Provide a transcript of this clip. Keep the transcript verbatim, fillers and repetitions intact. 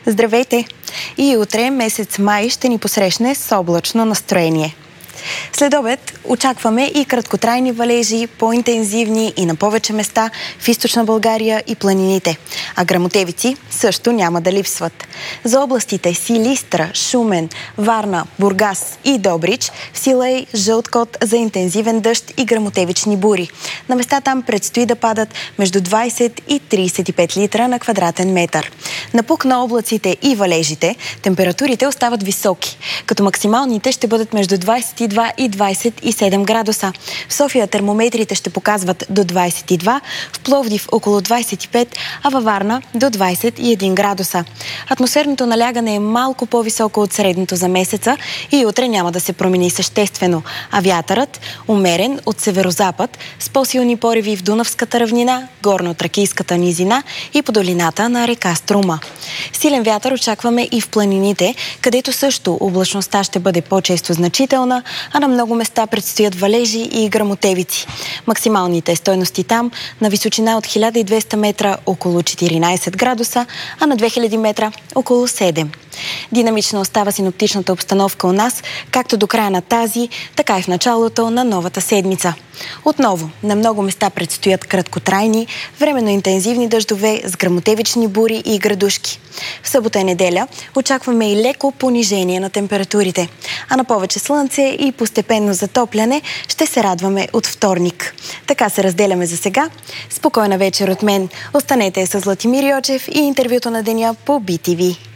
Здравейте! И утре, месец май, ще ни посрещне с облачно настроение. След обед очакваме и краткотрайни валежи, по-интензивни и на повече места в източна България и планините. А гръмотевици също няма да липсват. За областите Силистра, Шумен, Варна, Бургас и Добрич в сила е жълт код за интензивен дъжд и гръмотевични бури. На места там предстои да падат между двайсет и трийсет и пет литра на квадратен метър. Напук на облаците и валежите температурите остават високи, като максималните ще бъдат между двайсет и два и двайсет и седем градуса. В София термометрите ще показват до двайсет и два, в Пловдив около двайсет и пет, а във Варна до двайсет и един градуса. Атмосферното налягане е малко по-високо от средното за месеца и утре няма да се промени съществено, а вятърът умерен от северозапад с по-силни пориви в Дунавската равнина, горно-тракийската низина и по долината на река Струма. Силен вятър очакваме и в планините, където също облачността ще бъде по-често значителна, а на много места предстоят валежи и гръмотевици. Максималните стойности там на височина от хиляда и двеста метра около четиринайсет градуса, а на две хиляди метра около седем. Динамична остава синоптичната обстановка у нас, както до края на тази, така и в началото на новата седмица. Отново, на много места предстоят краткотрайни, временно интензивни дъждове с гръмотевични бури и градушки. В събота и неделя очакваме и леко понижение на температурите, а на повече слънце и постепенно затопляне ще се радваме от вторник. Така се разделяме за сега. Спокойна вечер от мен. Останете с Златимир Йочев и интервюто на деня по Би Ти Ви.